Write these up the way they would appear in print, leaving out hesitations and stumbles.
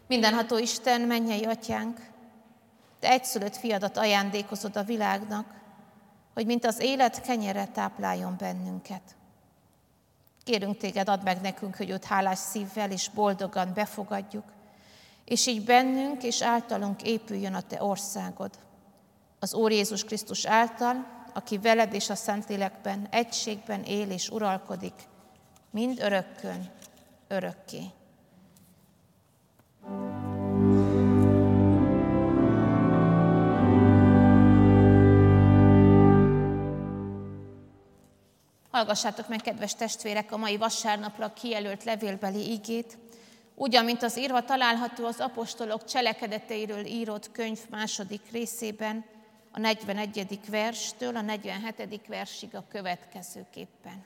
Mindenható Isten, mennyei Atyánk, Te egyszülött fiadat ajándékozod a világnak, hogy mint az élet kenyere tápláljon bennünket. Kérünk Téged, add meg nekünk, hogy őt hálás szívvel és boldogan befogadjuk, és így bennünk és általunk épüljön a Te országod. Az Úr Jézus Krisztus által, aki veled és a Szentlélekben egységben él és uralkodik, mind örökkön, örökké. Hallgassátok meg, kedves testvérek, a mai vasárnapra kijelölt levélbeli igét, úgy, amint az írva található az apostolok cselekedeteiről írott könyv második részében, a 41. verstől a 47. versig a következőképpen.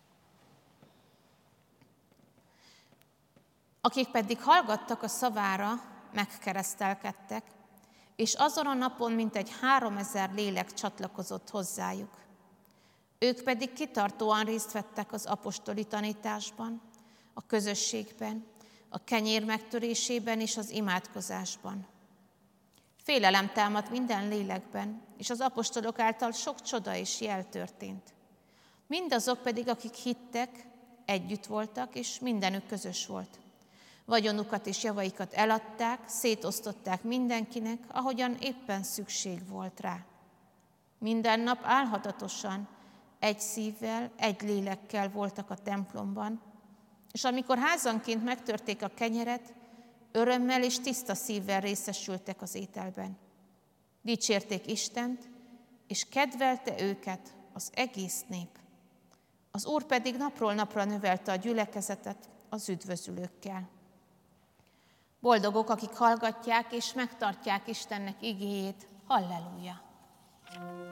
Akik pedig hallgattak a szavára, megkeresztelkedtek, és azon a napon mintegy 3000 lélek csatlakozott hozzájuk. Ők pedig kitartóan részt vettek az apostoli tanításban, a közösségben, a kenyér megtörésében és az imádkozásban. Félelem támadt minden lélekben, és az apostolok által sok csoda és jel történt. Mindazok pedig, akik hittek, együtt voltak, és mindenük közös volt. Vagyonukat és javaikat eladták, szétosztották mindenkinek, ahogyan éppen szükség volt rá. Minden nap álhatatosan, egy szívvel, egy lélekkel voltak a templomban, és amikor házanként megtörték a kenyeret, örömmel és tiszta szívvel részesültek az ételben. Dicsérték Istent, és kedvelte őket az egész nép. Az Úr pedig napról napra növelte a gyülekezetet az üdvözülőkkel. Boldogok, akik hallgatják és megtartják Istennek igéjét. Halleluja!